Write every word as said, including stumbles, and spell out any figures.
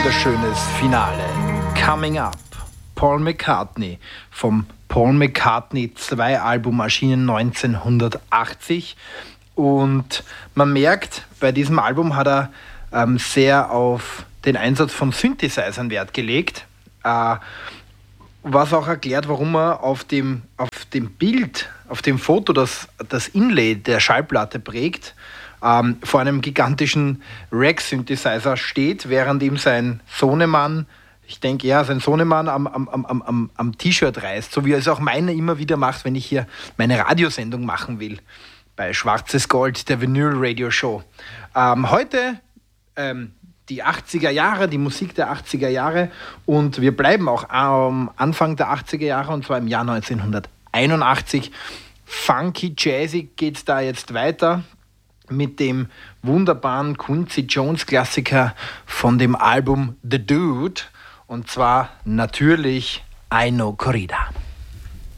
wunderschönes Finale. Coming Up, Paul McCartney vom Paul McCartney zwei Album erschienen neunzehnhundertachtzig. Und man merkt, bei diesem Album hat er ähm, sehr auf den Einsatz von Synthesizern Wert gelegt. Äh, was auch erklärt, warum er auf dem, auf dem Bild, auf dem Foto das, das Inlay der Schallplatte prägt, ähm, vor einem gigantischen Rack-Synthesizer steht, während ihm sein Sohnemann, ich denke, ja, sein Sohnemann am, am, am, am, am T-Shirt reißt, so wie er es auch meine immer wieder macht, wenn ich hier meine Radiosendung machen will, bei Schwarzes Gold, der Vinyl-Radio-Show. Ähm, heute ähm, die achtziger Jahre, die Musik der achtziger Jahre, und wir bleiben auch am Anfang der achtziger Jahre, und zwar im Jahr neunzehnhunderteinundachtzig. Funky Jazzy geht es da jetzt weiter mit dem wunderbaren Quincy Jones Klassiker von dem Album The Dude, und zwar natürlich I Know Corrida.